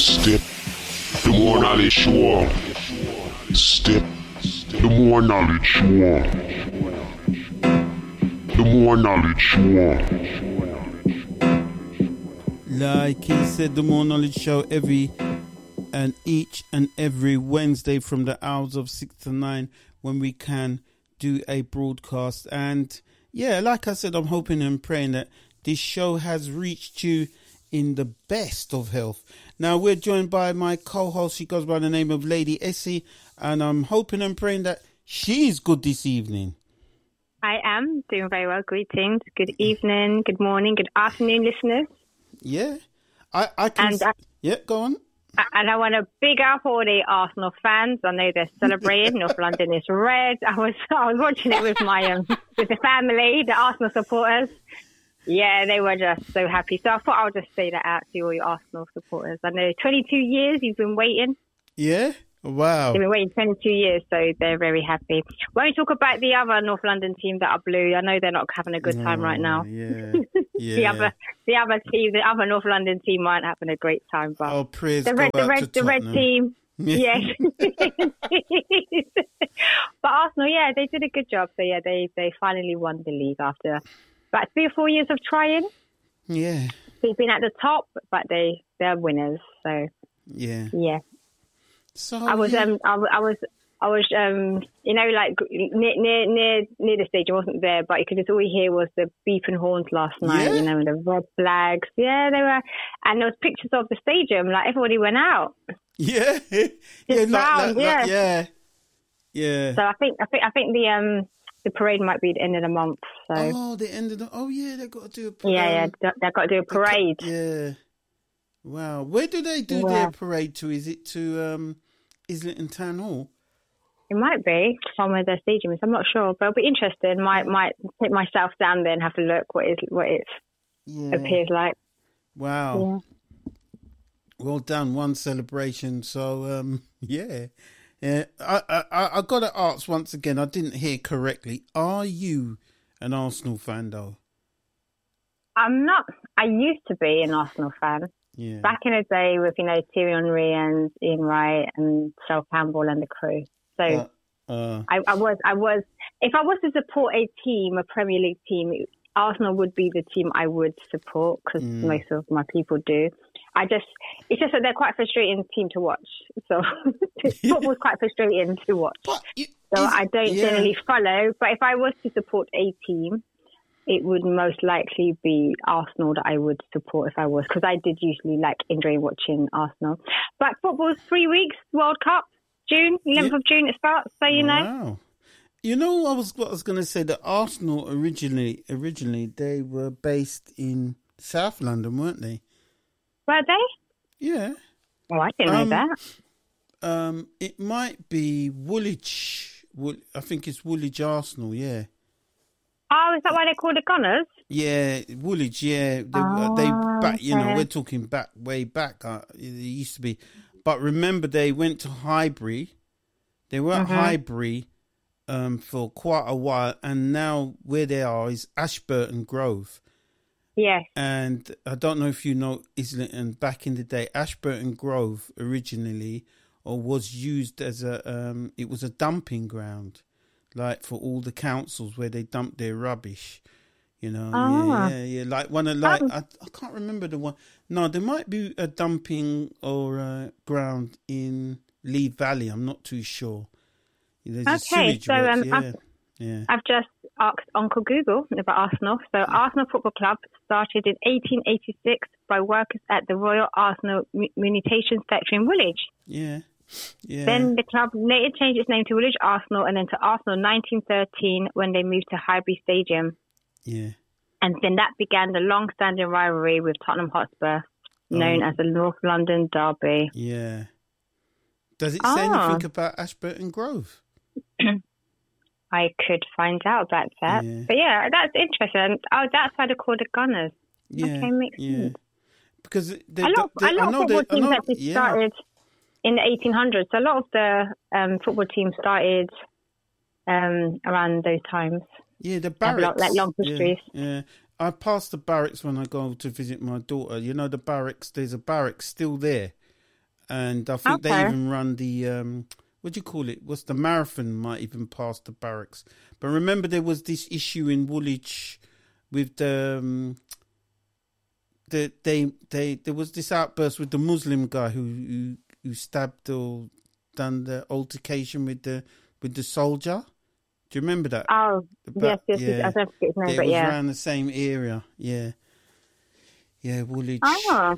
Step, the more knowledge you want. Step, the more knowledge you want. The more knowledge you want. Like he said, the More Knowledge Show each and every Wednesday from the hours of 6 to 9 when we can do a broadcast. And yeah, like I said, I'm hoping and praying that this show has reached you in the best of health. Now, we're joined by my co-host. She goes by the name of Lady Essie, and I'm hoping and praying that she's good this evening. I am doing very well. Greetings. Good evening, good morning, good afternoon, listeners. Yeah. I can... yeah, go on. And I want to big up all the Arsenal fans. I know they're celebrating. North London is red. I was watching it with my with the family, the Arsenal supporters. Yeah, they were just so happy. So I thought I'll just say that out to all your Arsenal supporters. I know 22 years you've been waiting. Yeah? Wow. They've been waiting 22 years, so they're very happy. When we talk about the other North London team that are blue, I know they're not having a good time right now. Yeah. The other team, the other North London team aren't having a great time, but praise the red team. Yes. But Arsenal, yeah, they did a good job. So yeah, they finally won the league after about 3 or 4 years of trying. Yeah. They've been at the top, but they're winners. So yeah. So I was you know, like near the stage. I wasn't there, but you could just all you hear was the beeping horns last night. Yeah. You know, and the red flags. Yeah, they were, and there was pictures of the stadium. Like everybody went out. Yeah, Just round, yeah. So I think the parade might be the end of the month. So the end of the they've got to do a parade. Yeah, they've got to do a parade. Yeah. Wow. Where do they do their parade to? Is it to Islington Town Hall? It might be somewhere their stadium is. I'm not sure, but it'll be interesting. Might take myself down there and have a look what it appears like. Wow. Yeah. Well done. One celebration. So yeah. I got to ask once again. I didn't hear correctly. Are you an Arsenal fan though? I'm not. I used to be an Arsenal fan. Yeah. Back in the day with, Thierry Henry and Ian Wright and Sol Campbell and the crew. So I was, if I was to support a team, a Premier League team, Arsenal would be the team I would support because most of my people do. It's just that they're quite a frustrating team to watch. So football's quite frustrating to watch. I don't generally follow. But if I was to support a team, it would most likely be Arsenal that I would support if I was, because I did usually enjoy watching Arsenal. But football's 3 weeks, World Cup, June, 11th of June it starts, so you know. Wow. You know, what I was going to say, that Arsenal originally they were based in South London, weren't they? Were they? Yeah. Oh, I didn't know that. It might be Woolwich. I think it's Woolwich Arsenal, yeah. Oh, is that why they call the Gunners? Yeah, Woolwich, yeah. They back, we're talking way back. It used to be. But remember, they went to Highbury. They were at Highbury for quite a while. And now where they are is Ashburton Grove. Yes. And I don't know if you know Islington, back in the day, Ashburton Grove originally was used as it was a dumping ground. For all the councils where they dump their rubbish, Yeah. Like one of I can't remember the one. No, there might be a dumping or a ground in Lee Valley. I'm not too sure. There's a sewage works, I've just asked Uncle Google about Arsenal. So Arsenal Football Club started in 1886 by workers at the Royal Arsenal Munitions Factory in Woolwich. Yeah. Yeah. Then the club later changed its name to Woolwich Arsenal and then to Arsenal in 1913 when they moved to Highbury Stadium. Yeah. And then that began the long-standing rivalry with Tottenham Hotspur, known as the North London Derby. Yeah. Does it say anything about Ashburton Grove? I could find out about that. Yeah. But yeah, that's interesting. Oh, that's why they call the Gunners. Yeah. Okay, makes sense. Because a lot of football teams actually started in the 1800s. So a lot of the football teams started around those times. Yeah, the barracks. Like long histories. Yeah. I pass the barracks when I go to visit my daughter. The barracks, there's a barracks still there. And I think they even run the, what do you call it? What's the marathon might even pass the barracks. But remember there was this issue in Woolwich with there was this outburst with the Muslim guy who stabbed or done the altercation with the soldier. Do you remember that? Oh, yes. I don't forget his name, it was around the same area. Yeah, Woolwich. Oh.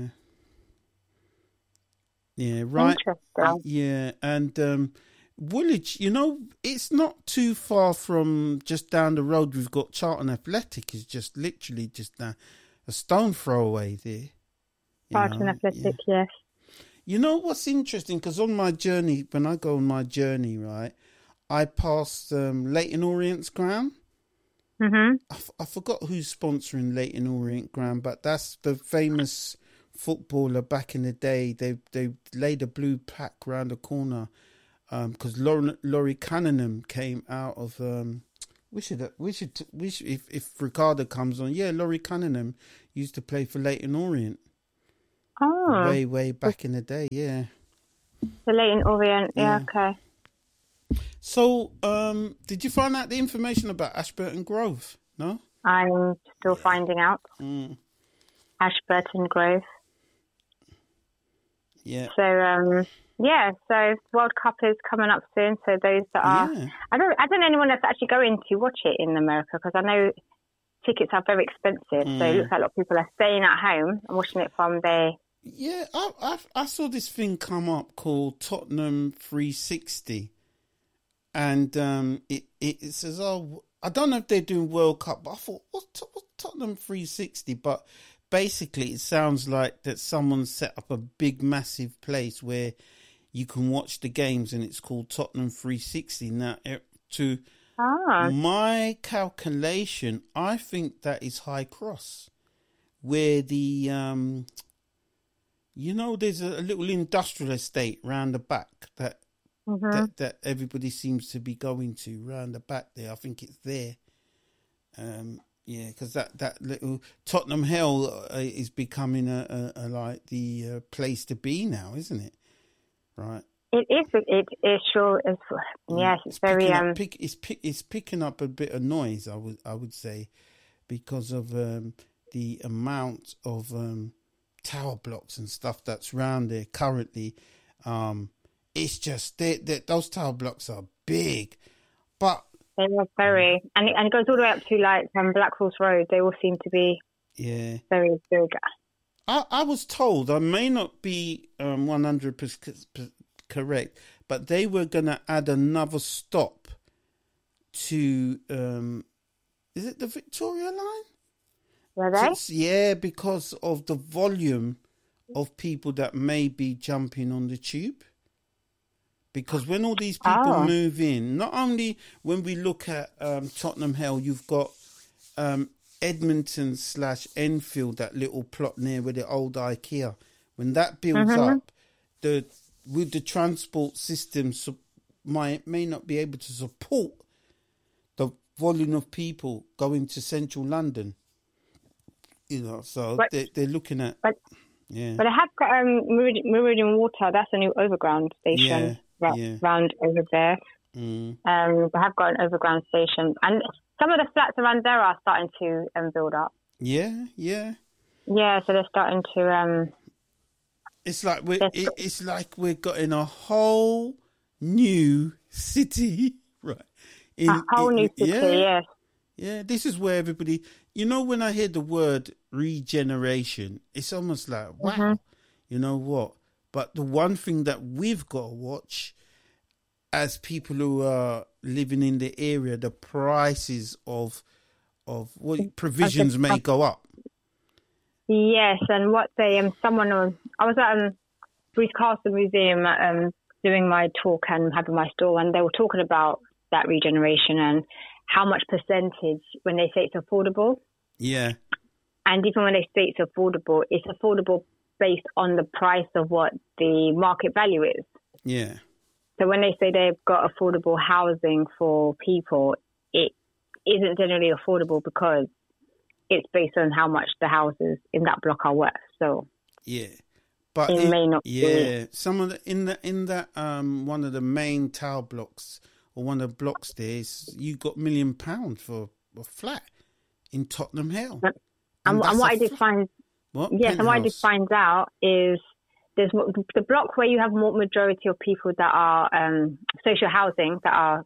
Yeah, right. Interesting. Yeah, and Woolwich, it's not too far from just down the road. We've got Charlton Athletic is just literally just a stone throw away there. Charlton Athletic, yes. You know what's interesting? Because on my journey, when I go on my journey, right, I passed Leyton Orient's ground. Mm-hmm. I forgot who's sponsoring Leyton Orient ground, but that's the famous footballer back in the day. They laid a blue plaque around the corner because Laurie Cunningham came out of. We should if Ricardo comes on. Yeah, Laurie Cunningham used to play for Leyton Orient. Oh, way back in the day. Yeah. The Leyton Orient. Yeah. Okay. So, did you find out the information about Ashburton Grove? No? I'm still finding out. Ashburton Grove. Yeah. So, so World Cup is coming up soon. So those that are... Yeah. I don't know anyone that's actually going to watch it in America because I know tickets are very expensive. So it looks like a lot of people are staying at home and watching it from their... Yeah, I saw this thing come up called Tottenham 360. And it says, I don't know if they're doing World Cup, but I thought, what's Tottenham 360? But basically, it sounds like that someone set up a big, massive place where you can watch the games, and it's called Tottenham 360. Now, to my calculation, I think that is High Cross, where the, there's a little industrial estate round the back that that everybody seems to be going to round the back there. I think it's there. Because that little Tottenham Hell is becoming a like the place to be now, isn't it? Right. It is. It sure is. Yes, it's very. It's picking up a bit of noise. I would say, because of the amount of tower blocks and stuff that's round there currently. It's just those tower blocks are big, but they are very, and it goes all the way up to like Black Horse Road. They all seem to be very big. I was told, I may not be 100% correct, but they were going to add another stop to is it the Victoria line? Were they? Yeah, because of the volume of people that may be jumping on the tube. Because when all these people move in, not only when we look at Tottenham Hell, you've got Edmonton / Enfield, that little plot near with the old IKEA. When that builds up, with the transport system may not be able to support the volume of people going to central London. So they're looking at... But they have got Meridian Water, that's a new overground station. Round over there. They have got an overground station, and some of the flats around there are starting to build up. Yeah. So they're starting to. It's like we're got in a whole new city, right? A whole new city, yes. Yeah, this is where everybody. When I hear the word regeneration, it's almost like wow. You know what? But the one thing that we've got to watch as people who are living in the area, the prices of what provisions may go up. Yes, and what they I was at Bruce Castle Museum doing my talk and having my stall, and they were talking about that regeneration and how much percentage when they say it's affordable. Yeah. And even when they say it's affordable based on the price of what the market value is. Yeah. So when they say they've got affordable housing for people, it isn't generally affordable because it's based on how much the houses in that block are worth. So yeah, But it may not be. Some of in that one of the main tower blocks or one of the blocks there, you got £1 million for a flat in Tottenham Hill. And what I did find, and what I did find out is there's the block where you have more majority of people that are social housing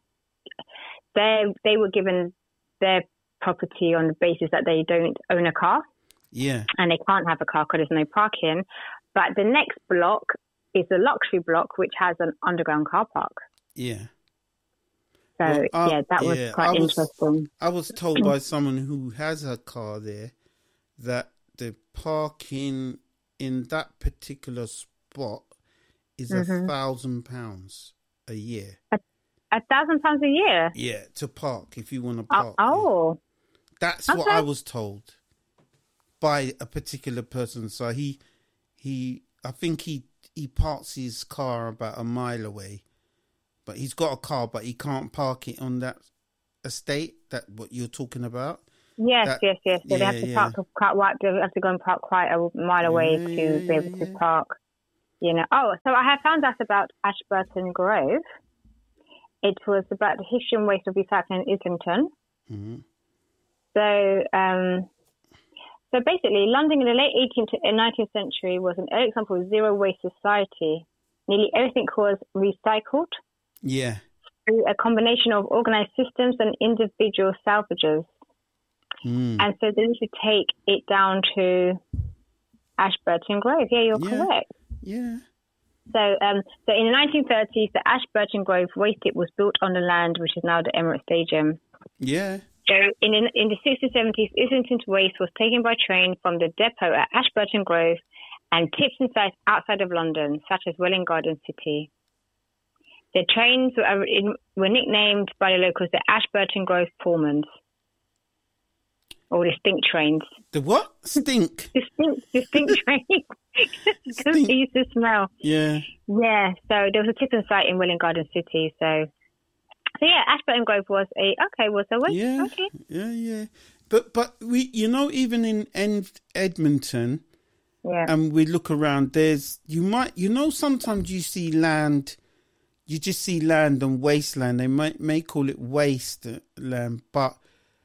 they were given their property on the basis that they don't own a car. Yeah. And they can't have a car because there's no parking. But the next block is the luxury block, which has an underground car park. Yeah. So, that was quite interesting. I was told by someone who has a car there that the parking in that particular spot is £1,000 a year. £1,000 a year? Yeah, to park if you want to park. That's what I was told by a particular person. So I think he parks his car about a mile away, but he's got a car, but he can't park it on that estate. That what you're talking about? Yes. So they have to park they have to go and park quite a mile away to be able to park. You know. Oh, so I have found out about Ashburton Grove. It was about the history and waste of recycling in Islington. Mm-hmm. So basically, London in the late 18th and 19th century was an early example of zero waste society. Nearly everything was recycled. Yeah. Through a combination of organised systems and individual salvages. And so they used to take it down to Ashburton Grove. Yeah, you're correct. Yeah. So in the 1930s, the Ashburton Grove waste tip was built on the land, which is now the Emirates Stadium. Yeah. So in the 60s, 70s, Islington's waste was taken by train from the depot at Ashburton Grove and tipped in sites outside of London, such as Welwyn Garden City. The trains were nicknamed by the locals the Ashburton Grove Pullmans, or the stink trains. The what? Stink? The stink trains. Because they used to smell. Yeah. Yeah, so there was a tipping site in Welwyn Garden City, so Ashburton Grove was a waste. Yeah, okay. Yeah. But we, even in Edmonton, and we look around. Sometimes you see land. You just see land and wasteland. They may call it wasteland, but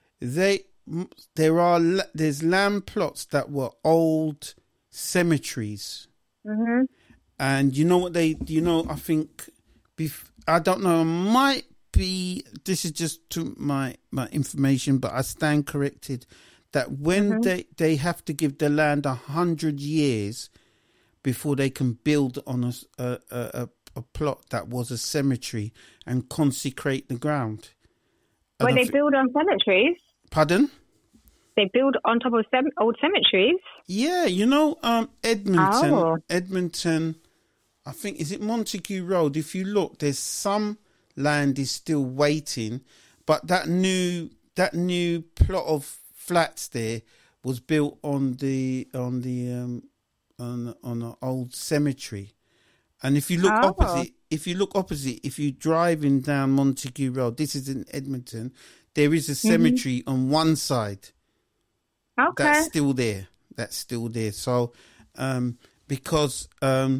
there's land plots that were old cemeteries. Mm-hmm. And you know what I think. I don't know. It might be. This is just to my information, but I stand corrected. That when they have to give the land 100 years before they can build on a plot that was a cemetery and consecrate the ground. Well, they build on cemeteries. Pardon? They build on top of old cemeteries. Yeah, Edmonton. Oh. Edmonton. I think, is it Montague Road? If you look, there's some land is still waiting, but that new plot of flats there was built on an old cemetery. And if you look opposite, if you're driving down Montague Road, this is in Edmonton, there is a cemetery on one side. Okay. That's still there. So, because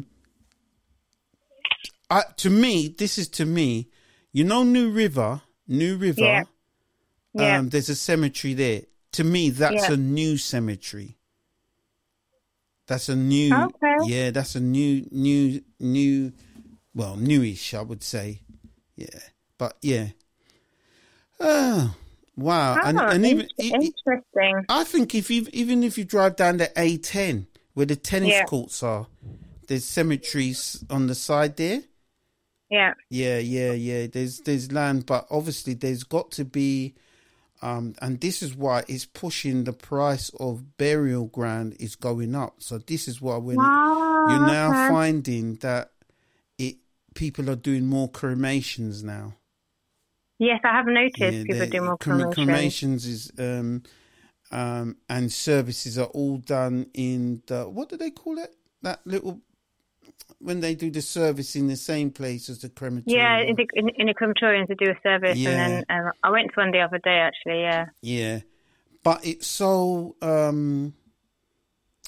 to me, New River. Yeah. There's a cemetery there. To me, that's a new cemetery. That's a new, that's a new, well, newish, I would say. Yeah, but yeah. Oh, wow. And even interesting. I think even if you drive down the A10 where the tennis courts are, there's cemeteries on the side there. Yeah. Yeah. There's land, but obviously there's got to be, and this is why it's pushing the price of burial ground is going up. So this is why you're now finding that people are doing more cremations now. Yes, I have noticed people do more cremations. Cremations is and services are all done in the, what do they call it? That little, when they do the service in the same place as the crematorium. Yeah, in the crematorium to do a service. Yeah. And then I went to one the other day, actually, yeah. Yeah. But it's so,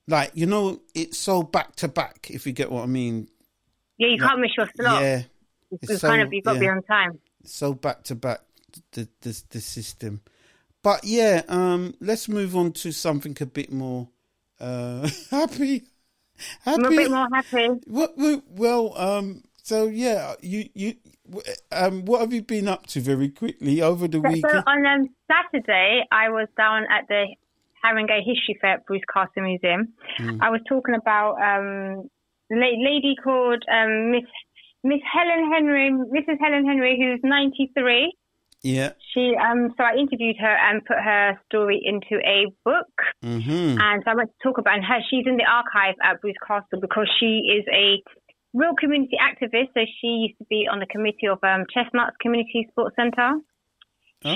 like, you know, it's so back to back, if you get what I mean. Yeah, you can't miss your slot. Yeah. You've got to be on time. So back to back, the system. But yeah, let's move on to something a bit more happy. I'm a bit more happy. Well, so yeah, you what have you been up to very quickly over the weekend? So on Saturday, I was down at the Haringey History Fair at Bruce Castle Museum. I was talking about a lady called Mrs. Helen Henry, who's 93. Yeah. She so I interviewed her and put her story into a book. Mm-hmm. And so I went to talk about her. She's in the archive at Bruce Castle because she is a real community activist. So she used to be on the committee of Chestnuts Community Sports Centre. Okay.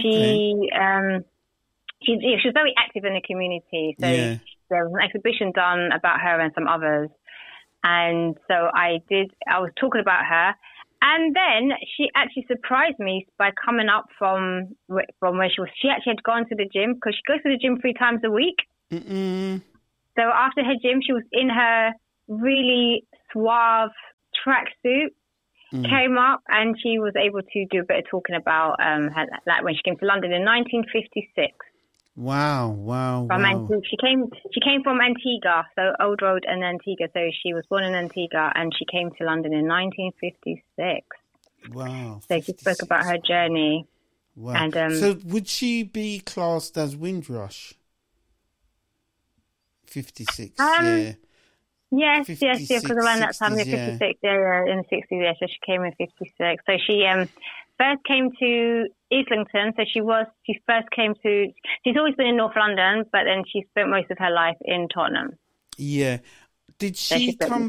She's very active in the community. So there was an exhibition done about her and some others. And so I was talking about her. And then she actually surprised me by coming up from where she was. She actually had gone to the gym because she goes to the gym 3 times a week. Mm-mm. So after her gym, she was in her really suave tracksuit, came up, and she was able to do a bit of talking about like when she came to London in 1956. Wow. She came from Antigua, so Old Road and Antigua. So she was born in Antigua and she came to London in 1956. Wow. So she spoke about her journey. Wow. And so would she be classed as Windrush? 56. Yes, because around that time, 56, in the 60s, so she came in 56. So she first came to Islington, so she's always been in North London, but then she spent most of her life in Tottenham. Yeah. Did she come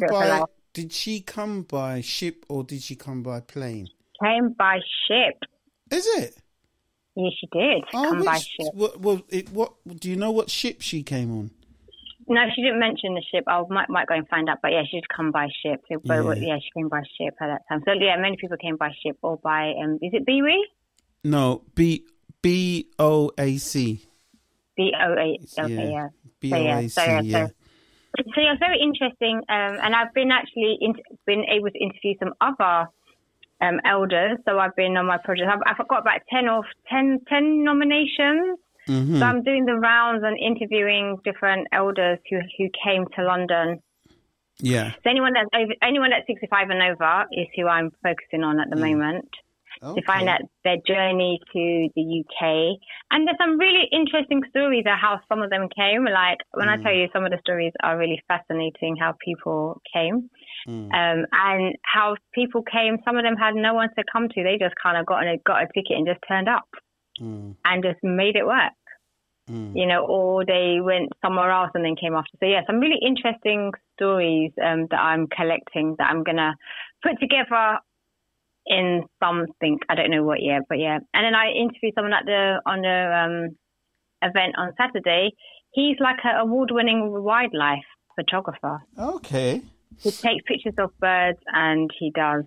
by ship or did she come by plane? Came by ship. Is it? Yes, she did come by ship. What do you know what ship she came on? No, she didn't mention the ship. I might go and find out. But yeah, she did come by ship. So, she came by ship at that time. So yeah, many people came by ship or by, is it BOAC? No, BOAC. BOAC, okay, yeah. BOAC, So yeah, it's very interesting. And I've been been able to interview some other elders. So I've been on my project. I've got about 10 nominations. Mm-hmm. So I'm doing the rounds and interviewing different elders who came to London. Yeah. So anyone that's 65 and over is who I'm focusing on at the moment. Okay. To find out their journey to the UK. And there's some really interesting stories of how some of them came. Like when I tell you, some of the stories are really fascinating, how people came. And how people came. Some of them had no one to come to. They just kind of got a ticket and just turned up. And just made it work, you know, or they went somewhere else and then came after. So, yeah, some really interesting stories that I'm collecting that I'm going to put together in something. I don't know what yet, but yeah. And then I interviewed someone on the event on Saturday. He's like an award-winning wildlife photographer. Okay. He takes pictures of birds and he does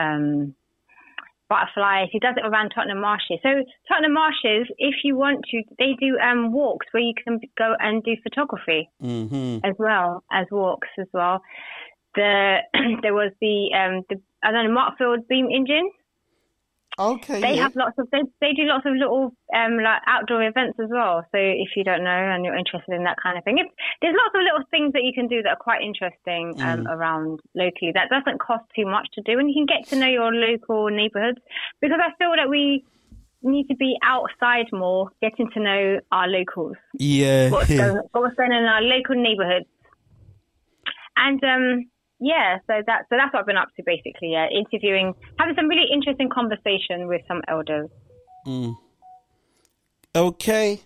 butterflies. He does it around Tottenham Marshes. So Tottenham Marshes, if you want to, they do walks where you can go and do photography as well as walks as well. There was the Markfield Beam Engine. Okay. They have they do lots of little like outdoor events as well. So if you don't know and you're interested in that kind of thing, there's lots of little things that you can do that are quite interesting around locally. That doesn't cost too much to do, and you can get to know your local neighbourhoods. Because I feel that we need to be outside more, getting to know our locals. Yeah. What's going on in our local neighbourhoods, and so that's what I've been up to basically. Yeah, interviewing, having some really interesting conversation with some elders. Okay,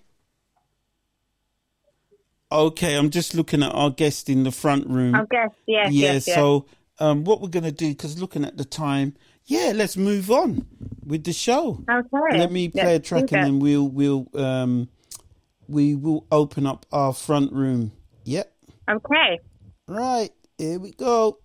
I'm just looking at our guest in the front room. Our guest, yes. So, what we're going to do, because looking at the time, let's move on with the show. Okay. Let me play a track and then we will open up our front room. Yep. Okay. Right. Here we go.